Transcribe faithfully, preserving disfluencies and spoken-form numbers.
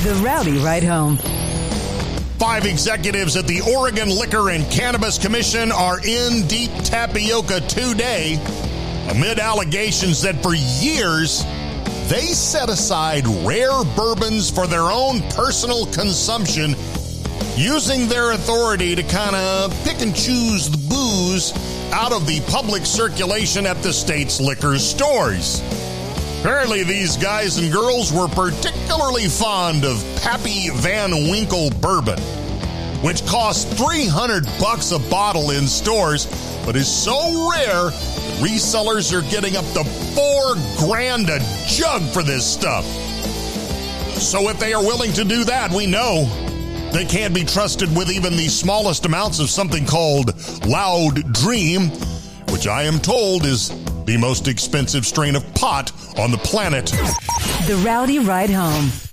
The Rowdy Ride Home. Five executives at the Oregon Liquor and Cannabis Commission are in deep tapioca today amid allegations that for years they set aside rare bourbons for their own personal consumption, using their authority to kind of pick and choose the booze out of the public circulation at the state's liquor stores. Apparently, these guys and girls were particularly fond of Pappy Van Winkle bourbon, which costs three hundred bucks a bottle in stores, but is so rare that resellers are getting up to four grand a jug for this stuff. So if they are willing to do that, we know they can't be trusted with even the smallest amounts of something called Loud Dream, which I am told is the most expensive strain of pot on the planet. The Rowdy Ride Home.